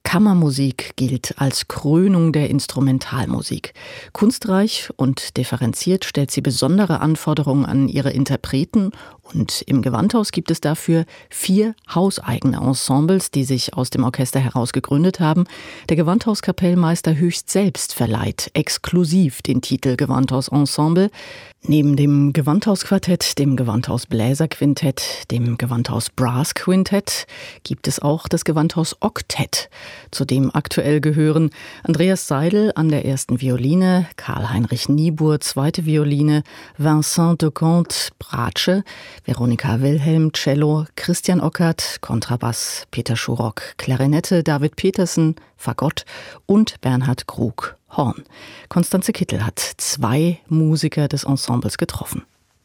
Kammermusik gilt als Krönung der Instrumentalmusik. Kunstreich und differenziert stellt sie besondere Anforderungen an ihre Interpreten und im Gewandhaus gibt es dafür 4 hauseigene Ensembles, die sich aus dem Orchester heraus gegründet haben. Der Gewandhauskapellmeister höchst selbst verleiht exklusiv den Titel Gewandhausensemble. Neben dem Gewandhausquartett, dem Gewandhausbläserquintett, dem Gewandhaus-Brass-Quintett gibt es auch das Gewandhausoktett, zu dem aktuell gehören Andreas Seidel an der ersten Violine, Karl-Heinrich Niebuhr zweite Violine, Vincent de Conte Bratsche, Veronika Wilhelm Cello, Christian Ockert Kontrabass, Peter Schurock Klarinette, David Petersen Fagott und Bernhard Krug Horn. Konstanze Kittel hat 2 Musiker des Ensembles getroffen.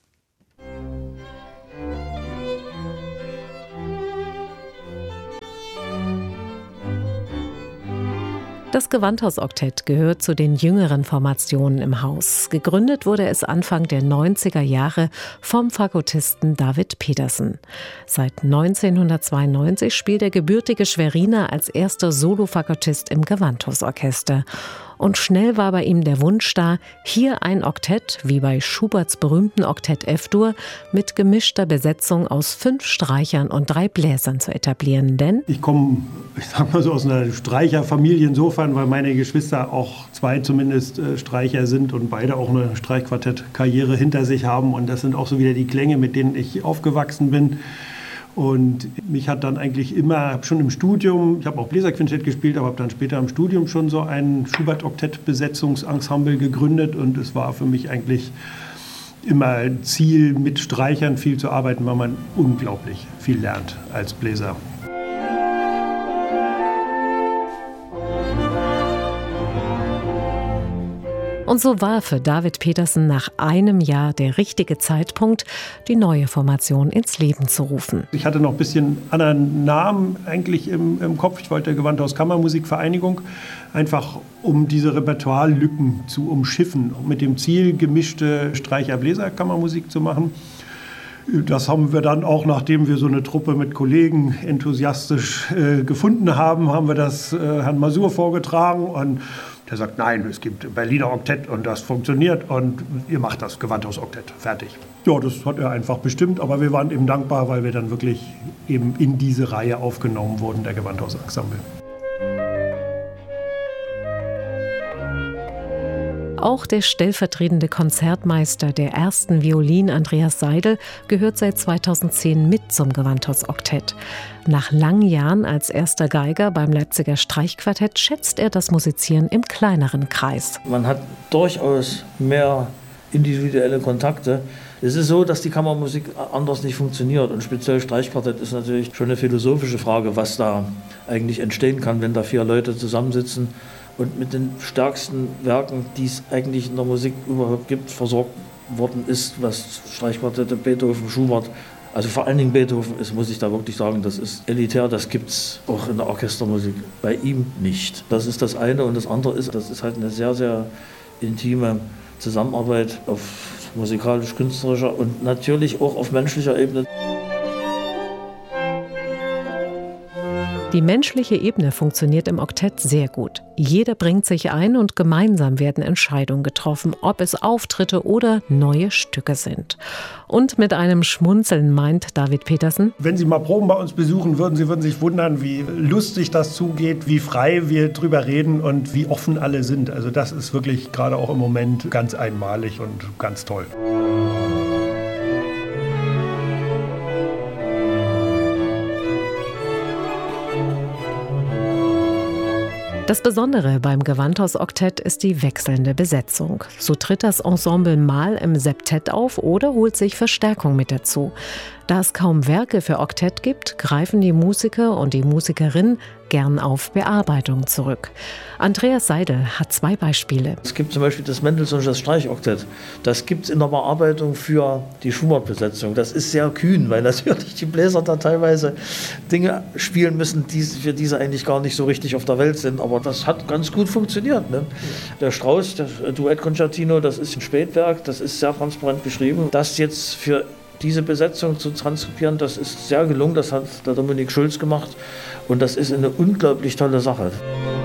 Das Gewandhausoktett gehört zu den jüngeren Formationen im Haus. Gegründet wurde es Anfang der 90er Jahre vom Fagottisten David Petersen. Seit 1992 spielt der gebürtige Schweriner als erster Solo-Fagottist im Gewandhausorchester. Und schnell war bei ihm der Wunsch da, hier ein Oktett, wie bei Schuberts berühmten Oktett F-Dur, mit gemischter Besetzung aus 5 Streichern und 3 Bläsern zu etablieren. Denn ich komme, aus einer Streicherfamilie insofern, weil meine Geschwister auch 2 zumindest Streicher sind und beide auch eine Streichquartett-Karriere hinter sich haben. Und das sind auch so wieder die Klänge, mit denen ich aufgewachsen bin. Und mich hat dann eigentlich immer, schon im Studium, ich habe auch Bläserquintett gespielt, aber habe dann später im Studium schon so ein Schubert-Oktett-Besetzungsensemble gegründet. Und es war für mich eigentlich immer Ziel, mit Streichern viel zu arbeiten, weil man unglaublich viel lernt als Bläser. Und so war für David Petersen nach einem Jahr der richtige Zeitpunkt, die neue Formation ins Leben zu rufen. Ich hatte noch ein bisschen anderen Namen eigentlich im Kopf. Ich wollte Gewandhaus Kammermusikvereinigung, einfach um diese Repertoirelücken zu umschiffen, mit dem Ziel, gemischte Streicher-Bläser-Kammermusik zu machen. Das haben wir dann auch, nachdem wir so eine Truppe mit Kollegen enthusiastisch gefunden haben, haben wir das Herrn Masur vorgetragen und der sagt, nein, es gibt Berliner Oktett und das funktioniert und ihr macht das Gewandhausoktett, fertig. Ja, das hat er einfach bestimmt, aber wir waren eben dankbar, weil wir dann wirklich eben in diese Reihe aufgenommen wurden, der Gewandhausensemble. Auch der stellvertretende Konzertmeister der ersten Violin, Andreas Seidel, gehört seit 2010 mit zum Gewandhausoktett. Nach langen Jahren als erster Geiger beim Leipziger Streichquartett schätzt er das Musizieren im kleineren Kreis. Man hat durchaus mehr individuelle Kontakte. Es ist so, dass die Kammermusik anders nicht funktioniert und speziell Streichquartett ist natürlich schon eine philosophische Frage, was da eigentlich entstehen kann, wenn da 4 Leute zusammensitzen und mit den stärksten Werken, die es eigentlich in der Musik überhaupt gibt, versorgt worden ist, was Streichquartette, Beethoven, Schubert, also vor allen Dingen Beethoven ist, muss ich da wirklich sagen, das ist elitär, das gibt es auch in der Orchestermusik bei ihm nicht. Das ist das eine und das andere ist, das ist halt eine sehr, sehr intime Zusammenarbeit auf musikalisch-künstlerischer und natürlich auch auf menschlicher Ebene. Die menschliche Ebene funktioniert im Oktett sehr gut. Jeder bringt sich ein und gemeinsam werden Entscheidungen getroffen, ob es Auftritte oder neue Stücke sind. Und mit einem Schmunzeln meint David Petersen: Wenn Sie mal Proben bei uns besuchen würden, Sie würden sich wundern, wie lustig das zugeht, wie frei wir drüber reden und wie offen alle sind. Also das ist wirklich gerade auch im Moment ganz einmalig und ganz toll. Das Besondere beim Gewandhausoktett ist die wechselnde Besetzung. So tritt das Ensemble mal im Septett auf oder holt sich Verstärkung mit dazu. Da es kaum Werke für Oktett gibt, greifen die Musiker und die Musikerin gern auf Bearbeitung zurück. Andreas Seidel hat 2 Beispiele. Es gibt zum Beispiel das Mendelssohn das Streichoktett. Das gibt es in der Bearbeitung für die Schubert-Besetzung. Das ist sehr kühn, weil natürlich die Bläser da teilweise Dinge spielen müssen, für die sie eigentlich gar nicht so richtig auf der Welt sind. Aber das hat ganz gut funktioniert. Ne? Der Strauss, das Duett-Concertino, das ist ein Spätwerk, das ist sehr transparent geschrieben. Das jetzt für diese Besetzung zu transkribieren, das ist sehr gelungen. Das hat der Dominik Schulz gemacht und das ist eine unglaublich tolle Sache.